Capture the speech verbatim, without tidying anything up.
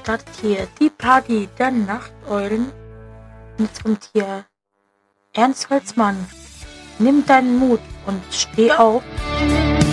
startet hier die Party der Nachteulen mit unserem Tier Ernst Holzmann. Nimm deinen Mut und steh auf.